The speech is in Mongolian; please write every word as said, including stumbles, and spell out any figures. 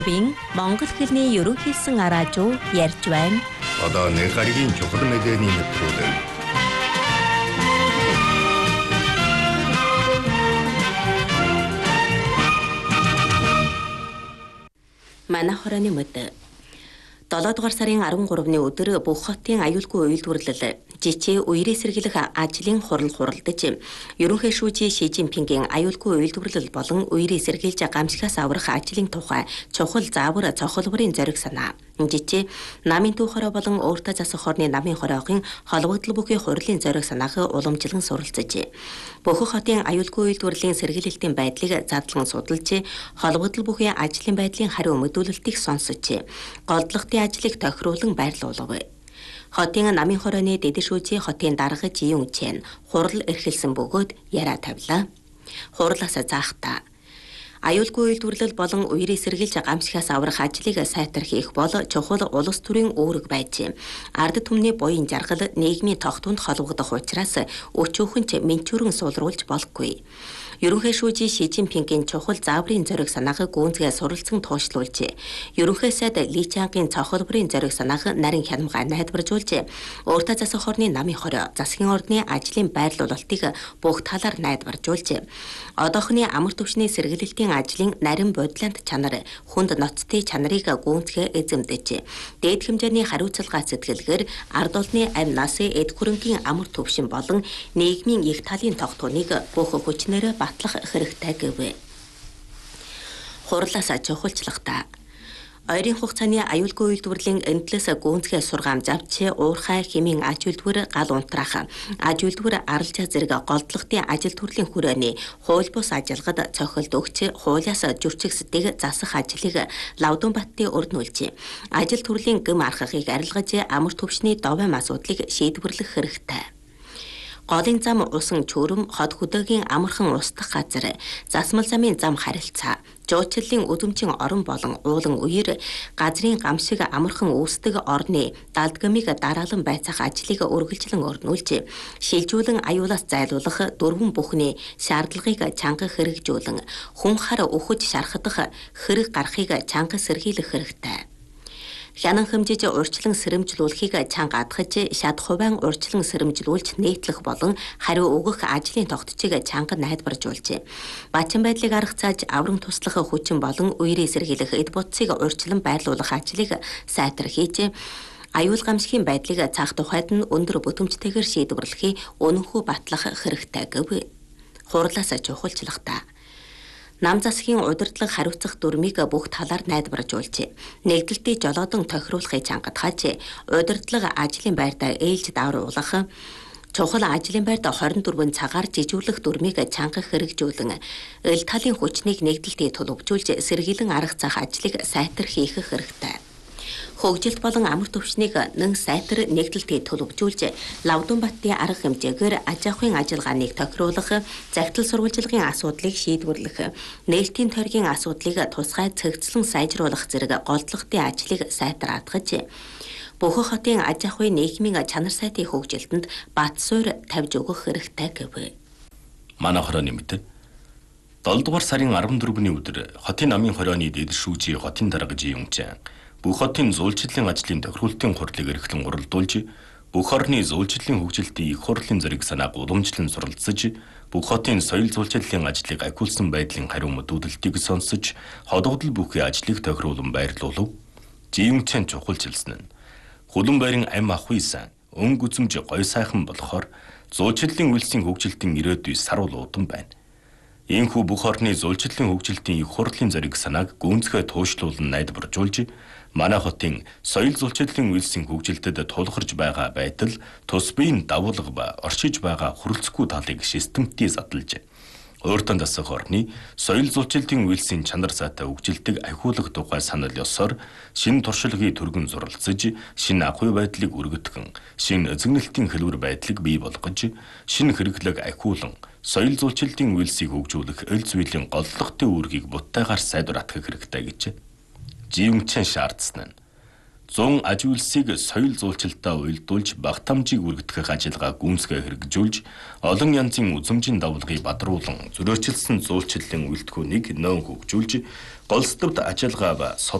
Бин Монгол хэлний ерөнхийсэн араажуу ярьж байна. Одоо нэг гаригийн чухал мэдээний нэвтрүүлэг. Манай хорооны мэд. долоо дугаар сарын арван гуравны өдөр бүх хотын аюулгүй уйлдвэрлэл жичээ үерээ сэргийлэх ажлын хурал хуралдаж ерөнхий шүүжийн Ши Жинпингийн аюулгүй уйлдвэрлэл болон үерээ сэргийлж гамшигаас аврах ажлын тухай чухал заавар цохолборын зориг санаа. Жичээ намын төв хороо болон өөртөө засах хорны намын хороогийн холбогдол бүхий хурлын зориг санааг уламжлан суралцжээ. Бүх хотын аюулгүй уйлдвэрлэлийн сэргийлэлтийн байдлыг задлан судалж, холбогдол бүхий ажлын байдлын хариу мэдүүлэлтийг сонсожээ. Голдлогын ажлыг тохируулан байрлуулав. Хотын намын хорооны дэдэшүүжийн хотын дарга Жиюн Чэн хурал эрхэлсэн бөгөөд яриа тавилаа. Хурлаас заахтаа аюулгүй уйлдвэрлэл болон үерээ сэргийлж гамшигаас аврах ажлыг сайтар хийх бол чухал улс төрийн үүрэг байж. Ард түмний буян жаргал нийгмийн тогтвонд холбогдох учраас өчүүхэнч менчүүрэн суулруулж болохгүй. Ерөнхий шүүжийн Ши Жинпингийн чухал зааврын зориг санааг гүнзгий суралцсан тоошлуулжээ. Ерөнхий сайд Ли Чангийн цохолборын зориг санааг нарийн хянамгай найдваржуулжээ. Өөртөө засах хорны намын хороо, засгийн ордны ажлын байрлуулалтыг бүх талаар найдваржуулжээ. Одоохны амар түвшний сэргийлэлтийн ажлын нарийн бодлонд чанар, хүнд ноцтой чанарыг гүнзгий эзэмдэж, дээд хэмжээний хариуцлага сэтгэлгээр ард олны амь насын эд хөрөнгийн амар түвшин болон нийгмийн их талын тогтооныг бүх хүчнээр батлах хэрэгтэй гэв. Хурлаас чухалчлахтаа ойрын хугацааны аюулгүй уйлдвэрлэлийн энэтлээс гүнзгий сургаамж авч уурхай хэмийн аж үйлдвэр гал унтраах аж үйлдвэр аралжаа зэрэг голдлогын ажил төрлийн хүрээний хууль бус ажилгад цохилт өгч хуулиас зөрчигсдгийг засах ажлыг Лавдунбаттын урд нүүлжээ. Ажил төрлийн гэм архахыг арилгаж амар түвшний довоом асуудлыг шийдвэрлэх хэрэгтэй. Голын зам усан чөөрөм хот хөдөөгийн амархан устдах газар, засмал замын зам харилцаа, жуучлалын өдөмжин орон болон уулан үер газрын гамшиг амархан үүсдэг орны далдгамыг дараалан байцаах ажлыг үргэлжлэн өрнүүлж, шилжүүлэн аюулаас зайлуулах дөрвөн бүхний шаардлагыг чанга хэрэгжүүлэн, хүн хар өхөж шархадах хэрэг гарахыг чанга сэргийлэх хэрэгтэй. Хянан хэмжиж урьдчилан сэрэмжлүүлэхийг чанга адгаж, шат хувайн урьдчилан сэрэмжлүүлж нээтлэх болон хариу өгөх ажлын тогтцыг чанга найдваржуулжээ. Бачин байдлыг арга цааж аврам туслах хүчин болон үерээ сэргийлэх эд будцыг урьдчилан байрлуулах ажлыг сайтар хийж, аюул гамшигын байдлыг цаах тухайд нь өндөр бүтэмжтэйгээр шийдвэрлэхийг үнэнхүү батлах хэрэгтэй гэв. Хурлаас чухалчлахтаа нам засгийн удирдлага хариуцах дүрмийг бүх талаар найдваржуулжээ. Нэгдэлтийн жолоодон тохируулахыг чангадхаж, удирдлага ажлын байртаа ээлж давруулах, чухал ажлын байрт хорин дөрвөн цагаар жижүүлэх дүрмийг чанга хэрэгжүүлэн, эл талын хүчнийг нэгдэлтийн төлөвжүүлж, сэргийлэн арга цаах ажлыг сайтар хийх хэрэгтэй. Хөгжилт болон амар түвшнийг нэн сайтар нэгдэлтийг төлөвжүүлж, Лавдунбаттын арга хэмжээгээр аж ахуйн ажиллагааныг тохируулах, захидал сурвалжлагын асуудлыг шийдвэрлэх, нээлтийн тойргийн асуудлыг тусгай цэгцлэн сайжруулах зэрэг голдлогын ажлыг сайтар хадгаж, бүх хотын аж ахуйн нийгмийн чанар сайтын хөгжилтөнд бат суурь тавьж өгөх хэрэгтэй гэв. Манай хорооны мэд. долоо дугаар сарын арван дөрөвний өдөр хотын намын хорооны дэдэшүүжийн хотын дарга Жиюн Чэн бүх хотын зүүлчлийн ажлын тохируулалтын хурлыг эрхлэн уралдуулж, бүх орны зүүлчлийн хөгжилтийн их хурлын зориг санааг уламжлан суралцж, бүх хотын соёл зүүлчлийн ажлыг ахиулсан байдлын хариу мэдүүлэлтийг сонсож, холбогдол бүхий ажлыг тохируулан байрлуулав. Жиюн Чэн чухалчилсан нь хулан байрын амь ахуй сан, өнгө үзэмж гой сайхан болохоор зүүлчлийн үйлсийн хөгжилтийн ирээдүй сарвал уудан байна. Иймхүү бүх орны зүүлчлийн хөгжилтийн их хурлын зориг санааг гүнзгий туушлуулан найдваржуулж, манай хотын соёл зүүлчлийн үйлсийн хөгжилтэд тулгарч байгаа байтал тус биеийн давуулга ба оршиж байгаа хүрэлцэхгүй талыг системтий задлж, өөртөө засах орны соёл зүүлчлийн үйлсийн чанар сайтай хөгжилтийг ахиулах тухай санал ёсоор шинэ туршлагын түргэн зуралцж, шинэ ахуй байдлыг өргөтгөн, шинэ эзэгнэлтийн хэлбэр байдлыг бий болгож, шинэ хэрэглэг ахиулан, соёл зүүлчлийн үйлсийг хөгжүүлэх эл зүйлийн голдлогын үүргийг буттайгаар сайдвар атгах хэрэгтэй гэж Жиюн Чэн шаардсан нь зун аж үйлсийг соёл зуулчлалтаа уялдуулж багтамжийг үргэлтгэх ажиллагаа гүйцэтгэх хэрэгжүүлж олон янзын үзмжийн давлгыг бадруулан зөрөөчилсөн зуулчлалын үйлдэлхүүнийг нөөн хөгжүүлж голсдовд ажиллагаа ба